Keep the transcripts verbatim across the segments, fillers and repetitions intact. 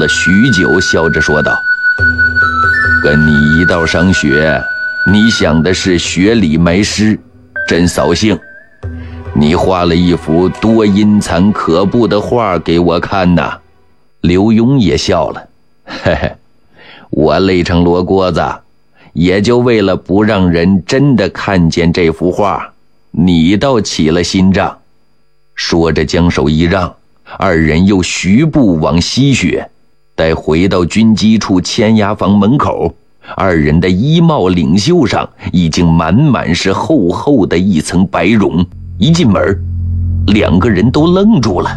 了许久，笑着说道：“跟你一道上学，你想的是学里埋诗，真扫兴。你画了一幅多阴残可怖的画给我看呐。”刘墉也笑了：“嘿嘿，我累成罗锅子，也就为了不让人真的看见这幅画，你倒起了心账。”说着将手一让，二人又徐步往西学。待回到军机处签押房门口，二人的衣帽领袖上已经满满是厚厚的一层白绒。一进门，两个人都愣住了。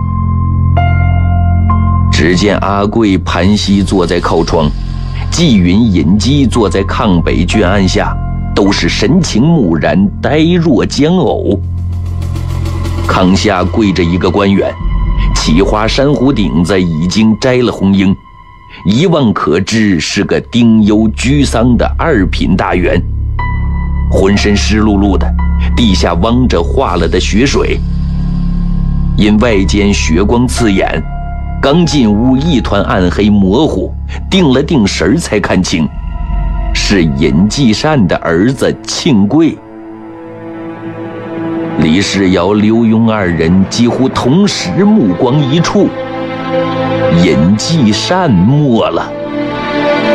只见阿贵盘膝坐在靠窗，纪云、尹基坐在抗北卷案下，都是神情木然，呆若僵偶。炕下跪着一个官员，企花珊瑚顶子已经摘了红缨，一望可知是个丁忧居丧的二品大员，浑身湿漉漉的，地下汪着化了的血水。因外间血光刺眼，刚进屋一团暗黑模糊，定了定神才看清，是尹继善的儿子庆贵。李世尧、刘墉二人几乎同时目光一触，尹继善没了。